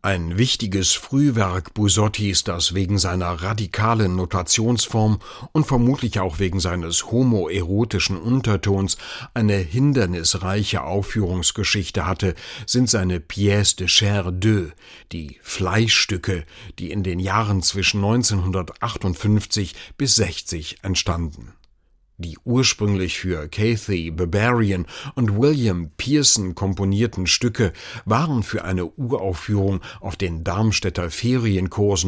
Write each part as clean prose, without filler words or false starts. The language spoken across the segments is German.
Ein wichtiges Frühwerk Busottis, das wegen seiner radikalen Notationsform und vermutlich auch wegen seines homoerotischen Untertons eine hindernisreiche Aufführungsgeschichte hatte, sind seine Pièces de chair d'œuf, die Fleischstücke, die in den Jahren zwischen 1958 bis 60 entstanden. Die ursprünglich für Kathy Barbarian und William Pearson komponierten Stücke waren für eine Uraufführung auf den Darmstädter Ferienkursen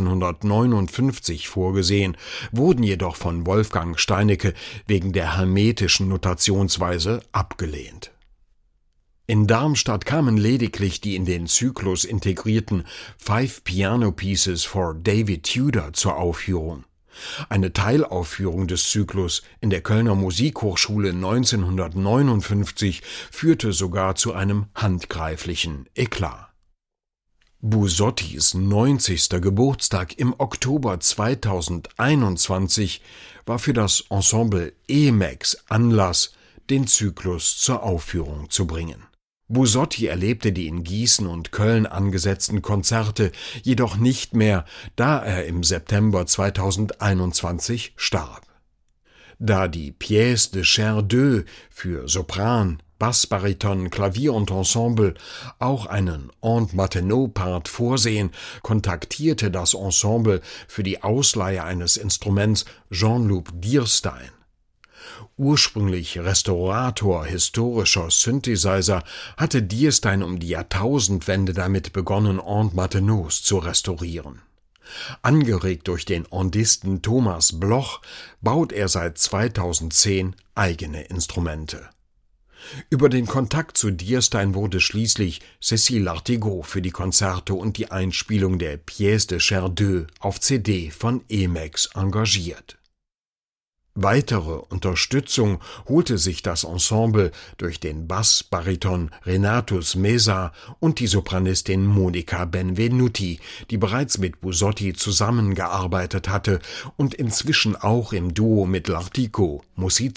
1959 vorgesehen, wurden jedoch von Wolfgang Steinecke wegen der hermetischen Notationsweise abgelehnt. In Darmstadt kamen lediglich die in den Zyklus integrierten 5 Piano Pieces for David Tudor zur Aufführung. Eine Teilaufführung des Zyklus in der Kölner Musikhochschule 1959 führte sogar zu einem handgreiflichen Eklat. Busottis 90. Geburtstag im Oktober 2021 war für das Ensemble Emacs Anlass, den Zyklus zur Aufführung zu bringen. Busotti erlebte die in Gießen und Köln angesetzten Konzerte jedoch nicht mehr, da er im September 2021 starb. Da die Pièces de chair d'œuf für Sopran, Bassbariton, Klavier und Ensemble auch einen Aunt Martineau-Part vorsehen, kontaktierte das Ensemble für die Ausleihe eines Instruments Jean-Luc Dierstein. Ursprünglich Restaurator historischer Synthesizer, hatte Dierstein um die Jahrtausendwende damit begonnen, Aunt Martineaus zu restaurieren. Angeregt durch den Ondisten Thomas Bloch baut er seit 2010 eigene Instrumente. Über den Kontakt zu Dierstein wurde schließlich Cécile Artigaud für die Konzerte und die Einspielung der Pièces de chair d'œuf auf CD von Emacs engagiert. Weitere Unterstützung holte sich das Ensemble durch den Bassbariton Renatus Mesa und die Sopranistin Monica Benvenuti, die bereits mit Busotti zusammengearbeitet hatte und inzwischen auch im Duo mit Lartico musiziert.